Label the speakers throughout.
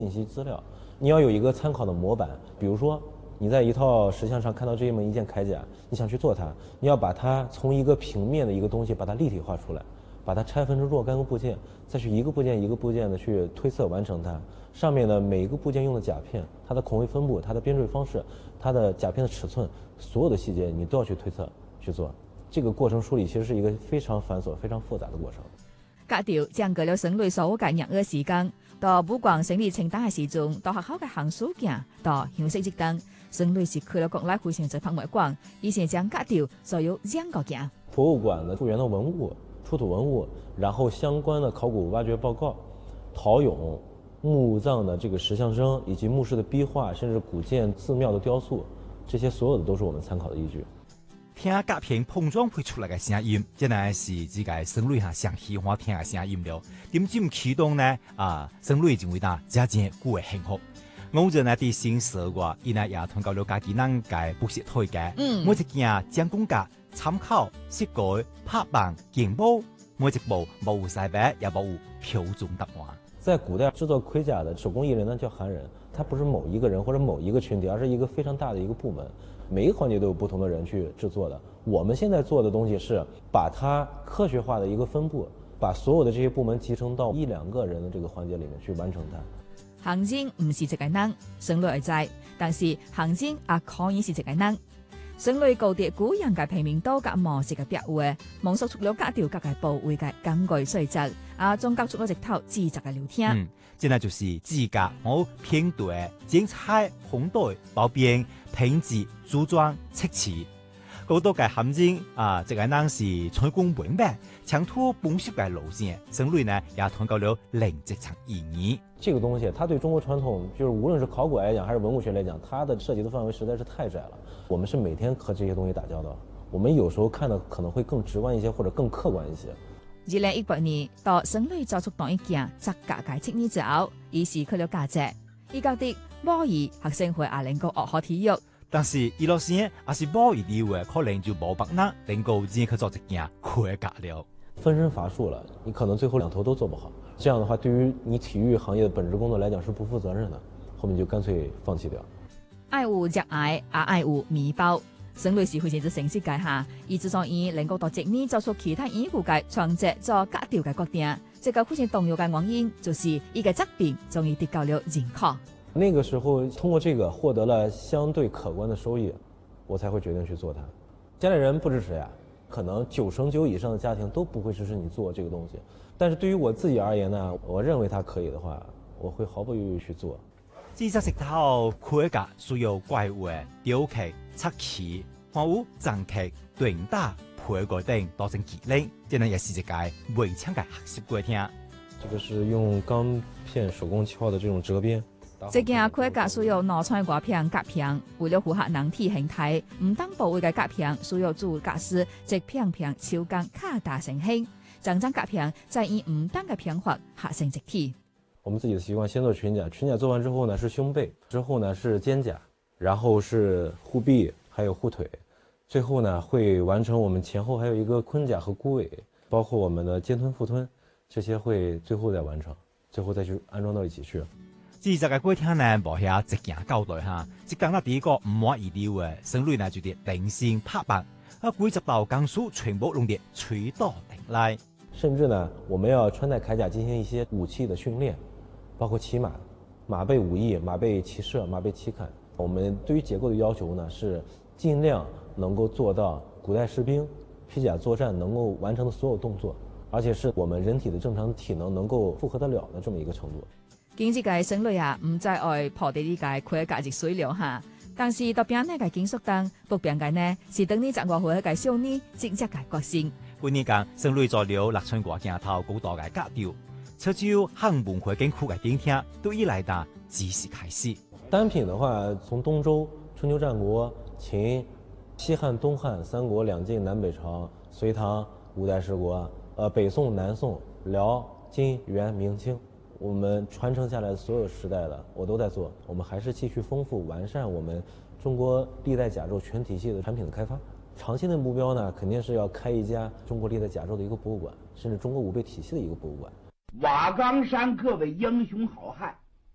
Speaker 1: 信息资料，你要有一个参考的模板。比如说，你在一套石像上看到这么一件铠甲，你想去做它，你要把它从一个平面的一个东西把它立体化出来，把它拆分成若干个部件，再去一个部件一个部件的去推测完成它。上面的每一个部件用的甲片，它的孔位分布、它的编缀方式、它的甲片的尺寸，所有的细节你都要去推测去做。这个过程梳理其实是一个非常繁琐、非常复杂的过程。
Speaker 2: 格調將據了省內所有嘅任何時間，到武廣省內清單嘅時鐘，到學校嘅行書行，到休息之等，省內是去了國內非常之博物館，以前將格調所有兩個行。
Speaker 1: 博物館的復原的文物、出土文物，然後相關的考古挖掘報告、陶俑、墓葬的這個石像生，以及墓室的壁畫，甚至古建寺廟的雕塑，這些所有的都是我們參考的依據。
Speaker 3: 聽甲片碰撞配出來嘅聲音，真係是自己省內下上喜歡聽嘅聲音了。點知唔啟動呢？省內認為啦，真正古嘅幸福。我就呢啲新事話，伊呢也通過了家己能嘅補習推介，每一件將公價參考、設計、拍板、競報，每一步冇晒白，也冇標準答案。
Speaker 1: 在古代製作盔甲的手工藝人呢叫韓人，他不是某一個人或者某一個群體，而是一個非常大的一個部門。每一個環節都有不同的人去製作的。我們現在做的東西是把它科學化的一個分布，把所有的這些部門集成到一兩個人的這個環節裡面去完成它。
Speaker 2: 行政唔是一個人，省內而在，但是行政也可以是一個人。省內高鐵古人嘅平面多嘅模式嘅標畫，蒙索出了格調各個部位嘅工具細則，仲夾出咗一套製作嘅流程。
Speaker 3: 真係就是指甲、片對、剪裁、紅對、包邊、拼接、組裝、測詞。好多嘅陷阱這個人是採工本白，長途本屬嘅路線，省內呢也通過了零職場意義。
Speaker 1: 這個東西，它對中國傳統，就是無論是考古來講，還是文物學來講，它的涉及的範圍實在是太窄了。我們是每天和這些東西打交道，我們有時候看的可能會更直觀一些，或者更客觀一些。
Speaker 2: 2018年到省內做出當一件雜架嘅測驗之後，以示佢了價值。依家的模擬學生會能夠學好體育。
Speaker 3: 但是伊老師也是冇一理會，可能就冇辦法能夠只去做一件盔甲了。
Speaker 1: 分身乏術了，你可能最後兩頭都做不好。這樣的話，對於你體育行業的本職工作來講是不負責任的，後面就乾脆放棄掉。
Speaker 2: 愛護熱愛，愛護米包。省內是非常之城市界下，以至所以能夠到職呢做出其他演藝界創作做格調嘅決定。這個非常重要嘅原因就是一個疾病終於得到了認可。
Speaker 1: 那個時候通過這個獲得了相對可觀的收益，我才會決定去做它。家裏人不支持呀，可能9成9以上的家庭都不會支持你做這個東西。但是對於我自己而言呢，我認為它可以的話，我會毫不猶豫去做。
Speaker 3: 製作石頭盔甲需要怪畫、雕刻、漆器、還有粘刻、斷打、配改等多種技能，這呢也是一個未搶嘅學習過程。
Speaker 1: 這個是用鋼片手工敲的這種折邊。
Speaker 2: 這件盔甲需要攞出外片甲片，為了符合人體形態，唔當部位嘅甲片需要做甲師即片片超鋼卡打成型，整張甲片再以唔當嘅片法合成一體。
Speaker 1: 我們自己的習慣先做裙甲，裙甲做完之後呢是胸背，之後呢是肩甲，然後是護臂，還有護腿，最後呢會完成我們前後還有一個坤甲和箍尾，包括我們的肩吞腹吞，這些會最後再完成，最後再去安裝到一起去。
Speaker 3: 製作嘅過程呢，無遐一件交代哈，即講到第一個唔滿意的話，省內呢就得定性拍板，規則道鋼書全部用得吹到頂來。
Speaker 1: 甚至呢，我們要穿戴鎧甲進行一些武器的訓練，包括騎馬、馬背武藝、馬背騎射、馬背騎砍。我們對於結構的要求呢，是盡量能夠做到古代士兵披甲作戰能夠完成的所有動作，而且是我們人體的正常體能能夠負荷得了的這麼一個程度。
Speaker 2: 經濟界省內啊，唔再愛破地呢界佢嘅價值水流下，但是特別呢個建築燈不變嘅呢，是等你習慣會嘅少年直接嘅個性。
Speaker 3: 半年間，省內做了6寸掛鏡頭高度嘅格調，潮州漢文化景區嘅頂廳都以來的即時開始。
Speaker 1: 單品的話，從東周、春秋戰國、秦、西漢、東漢、三國、兩晉、南北朝、隋唐、五代十國，北宋、南宋、遼、金、元、明清。我們傳承下來所有時代的我都在做，我們還是繼續豐富完善我們中國歷代甲胄全體系的產品的開發。長期的目標呢，肯定是要開一家中國歷代甲胄的一個博物館，甚至中國武備體系的一個博物館。
Speaker 4: 瓦崗山各位英雄好漢，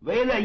Speaker 4: 为了